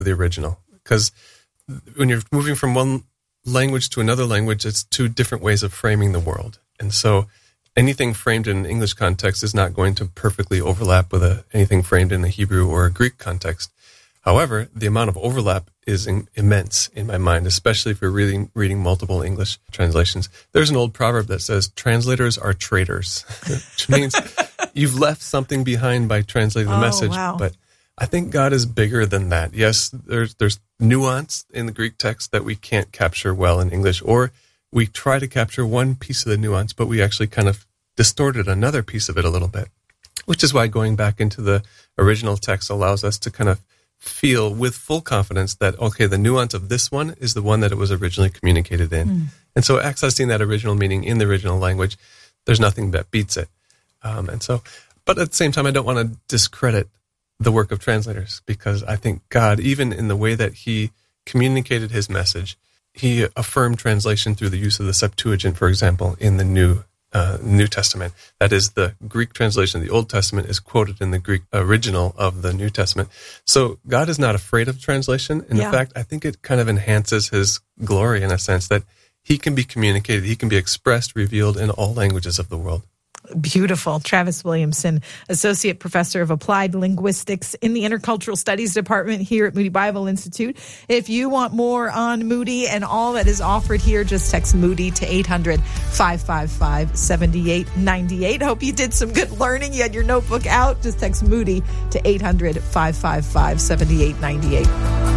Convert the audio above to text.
the original. Because when you're moving from one language to another language, it's two different ways of framing the world. And so anything framed in an English context is not going to perfectly overlap with anything framed in a Hebrew or a Greek context. However, the amount of overlap is immense in my mind, especially if you're reading multiple English translations. There's an old proverb that says, translators are traitors, which means you've left something behind by translating the message. Wow. But I think God is bigger than that. Yes, there's nuance in the Greek text that we can't capture well in English, or we try to capture one piece of the nuance, but we actually kind of distorted another piece of it a little bit, which is why going back into the original text allows us to kind of feel with full confidence that, okay, the nuance of this one is the one that it was originally communicated in. And so accessing that original meaning in the original language, there's nothing that beats it. But at the same time, I don't want to discredit the work of translators, because I think God, even in the way that he communicated his message, he affirmed translation through the use of the Septuagint, for example, in the New Testament. That is, the Greek translation of the Old Testament is quoted in the Greek original of the New Testament. So God is not afraid of translation. In fact, I think it kind of enhances his glory in a sense that he can be communicated, he can be expressed, revealed in all languages of the world. Beautiful. Travis Williamson, Associate Professor of Applied Linguistics in the Intercultural Studies Department here at Moody Bible Institute. If you want more on Moody and all that is offered here, just text Moody to 800-555-7898. Hope you did some good learning. You had your notebook out. Just text Moody to 800-555-7898.